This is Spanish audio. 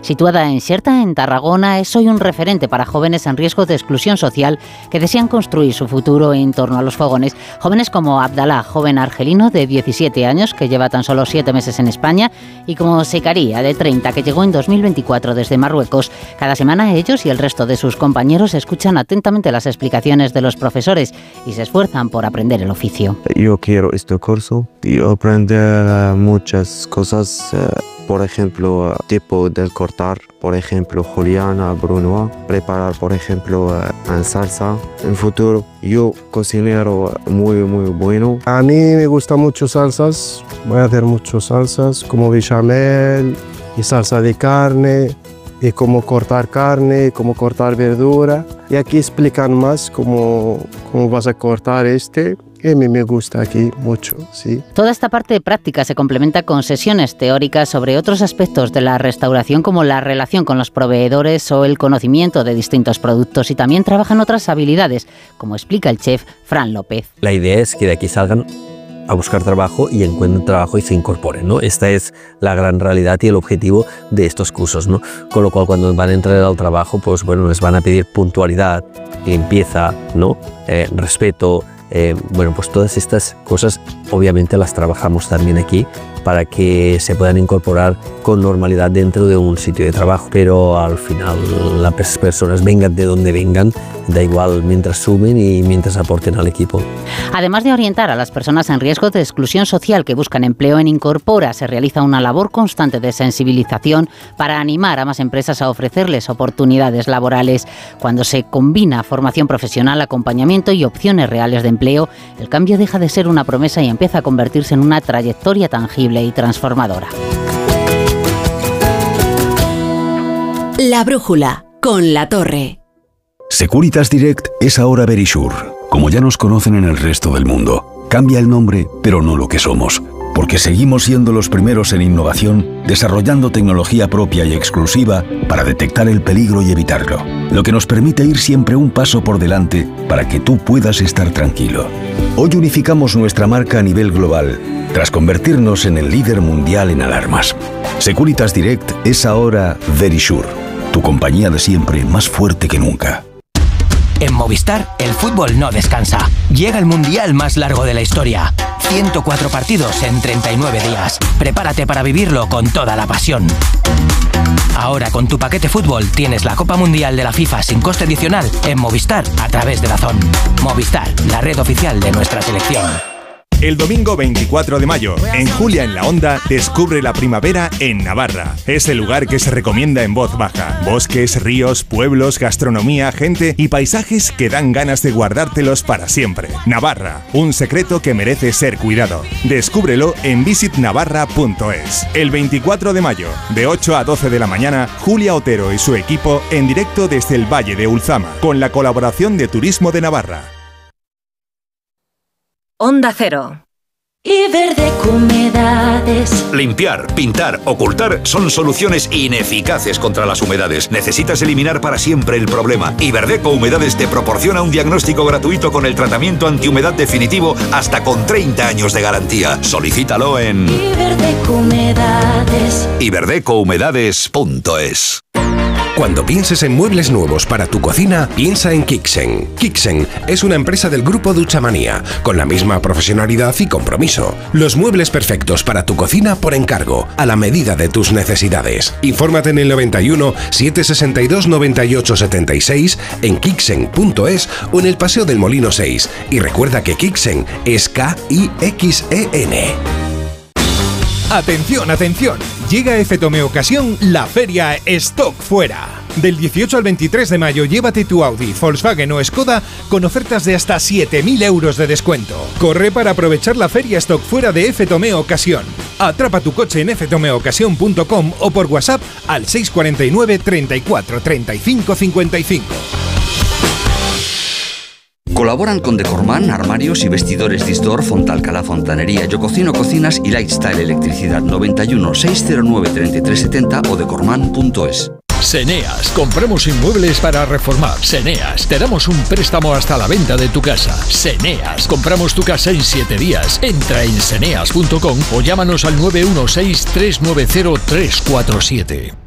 Situada en Xerta, en Tarragona, es hoy un referente para jóvenes en riesgo de exclusión social que desean construir su futuro en torno a los fogones. Jóvenes como Abdalá, joven argelino de 17 años que lleva tan solo 7 meses en España, y como Sekaría, de 30, que llegó en 2024 desde Marruecos. Cada semana ellos y el resto de sus compañeros escuchan atentamente las explicaciones de los profesores y se esfuerzan por aprender el oficio. Yo quiero este curso y aprender muchas cosas, por ejemplo, tipo del cortar, por ejemplo, juliana, brunoise, preparar, por ejemplo, en salsa. En futuro, yo cocinero muy bueno. A mí me gustan mucho salsas, voy a hacer muchas salsas, como bechamel y salsa de carne, y cómo cortar carne, cómo cortar verdura. Y aquí explican más cómo vas a cortar que a mí me gusta aquí mucho, sí. Toda esta parte práctica se complementa con sesiones teóricas sobre otros aspectos de la restauración, como la relación con los proveedores o el conocimiento de distintos productos, y también trabajan otras habilidades, como explica el chef Fran López. La idea es que de aquí salgan a buscar trabajo y encuentren trabajo y se incorporen, ¿no? Esta es la gran realidad y el objetivo de estos cursos, ¿no? Con lo cual, cuando van a entrar al trabajo, pues bueno, les van a pedir puntualidad, limpieza, ¿no? Respeto. Bueno, pues todas estas cosas obviamente las trabajamos también aquí para que se puedan incorporar con normalidad dentro de un sitio de trabajo, pero al final las personas vengan de donde vengan, da igual mientras sumen y mientras aporten al equipo. Además de orientar a las personas en riesgo de exclusión social que buscan empleo en Incorpora, se realiza una labor constante de sensibilización para animar a más empresas a ofrecerles oportunidades laborales. Cuando se combina formación profesional, acompañamiento y opciones reales de empleo, el cambio deja de ser una promesa y empieza a convertirse en una trayectoria tangible y transformadora. La brújula, con La Torre. Securitas Direct es ahora Verisure, como ya nos conocen en el resto del mundo. Cambia el nombre, pero no lo que somos, porque seguimos siendo los primeros en innovación, desarrollando tecnología propia y exclusiva para detectar el peligro y evitarlo, lo que nos permite ir siempre un paso por delante para que tú puedas estar tranquilo. Hoy unificamos nuestra marca a nivel global, tras convertirnos en el líder mundial en alarmas. Securitas Direct es ahora Verisure, tu compañía de siempre más fuerte que nunca. En Movistar, el fútbol no descansa. Llega el mundial más largo de la historia. 104 partidos en 39 días. Prepárate para vivirlo con toda la pasión. Ahora, con tu paquete fútbol, tienes la Copa Mundial de la FIFA sin coste adicional en Movistar a través de DAZN. Movistar, la red oficial de nuestra selección. El domingo 24 de mayo, en Julia en la Onda, descubre la primavera en Navarra. Es el lugar que se recomienda en voz baja. Bosques, ríos, pueblos, gastronomía, gente y paisajes que dan ganas de guardártelos para siempre. Navarra, un secreto que merece ser cuidado. Descúbrelo en visitnavarra.es. El 24 de mayo, de 8 a 12 de la mañana, Julia Otero y su equipo en directo desde el Valle de Ulzama, con la colaboración de Turismo de Navarra. Onda Cero. Iberdeco Humedades. Limpiar, pintar, ocultar son soluciones ineficaces contra las humedades. Necesitas eliminar para siempre el problema. Iberdeco Humedades te proporciona un diagnóstico gratuito con el tratamiento antihumedad definitivo hasta con 30 años de garantía. Solicítalo en Iberdeco Humedades. iberdecohumedades.es. Cuando pienses en muebles nuevos para tu cocina, piensa en Kixen. Kixen es una empresa del grupo Duchamanía, con la misma profesionalidad y compromiso. Los muebles perfectos para tu cocina por encargo, a la medida de tus necesidades. Infórmate en el 91 762 98 76, en kixen.es o en el Paseo del Molino 6. Y recuerda que Kixen es K-I-X-E-N. ¡Atención, atención! Llega a FTOME Ocasión la feria Stock Fuera. Del 18 al 23 de mayo, llévate tu Audi, Volkswagen o Skoda con ofertas de hasta 7.000 euros de descuento. Corre para aprovechar la feria Stock Fuera de FTOME Ocasión. Atrapa tu coche en ftomeocasión.com o por WhatsApp al 649 34 35 55. Colaboran con Decorman, armarios y vestidores Distor, Fontalcalá Fontanería, Yo Cocino Cocinas y Lifestyle Electricidad. 91 609 3370 o decorman.es. Seneas, compramos inmuebles para reformar. Seneas, te damos un préstamo hasta la venta de tu casa. Seneas, compramos tu casa en 7 días. Entra en seneas.com o llámanos al 916 390 347.